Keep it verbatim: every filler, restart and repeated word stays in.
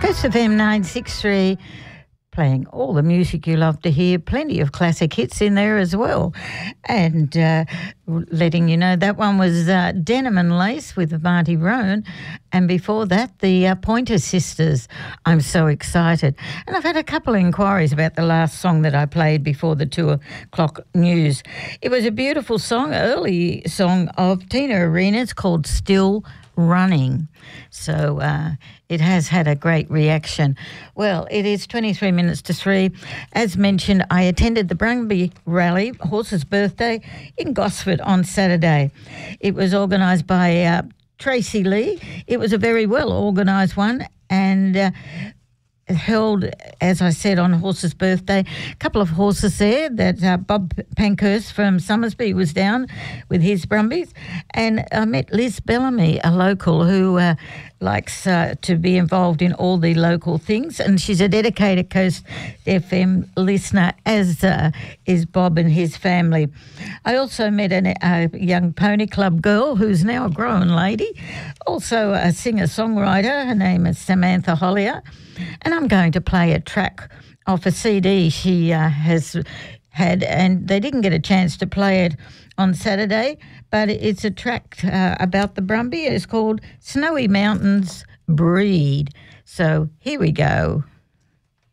Coast F M nine six three, playing all the music you love to hear, plenty of classic hits in there as well. And uh, letting you know that one was uh, Denim and Lace with Marty Roan, and before that the uh, Pointer Sisters, I'm So Excited. And I've had a couple of inquiries about the last song that I played before the two o'clock news. It was a beautiful song, early song of Tina Arenas called Still Running. So uh, it has had a great reaction. Well, it is twenty-three minutes to three. As mentioned, I attended the Brumby Rally, Horse's Birthday, in Gosford on Saturday. It was organised by uh, Tracy Lee. It was a very well organised one, and uh, held, as I said, on Horse's Birthday. A couple of horses there that uh, Bob Pankhurst from Summersby was down with his Brumbies, and I met Liz Bellamy, a local who uh, likes uh, to be involved in all the local things, and she's a dedicated Coast F M listener, as uh, is Bob and his family. I also met an, a young pony club girl who's now a grown lady, also a singer-songwriter. Her name is Samantha Hollier. And I'm going to play a track off a C D she uh, has had, and they didn't get a chance to play it on Saturday, but it's a track uh, about the Brumby. It's called Snowy Mountains Breed. So here we go.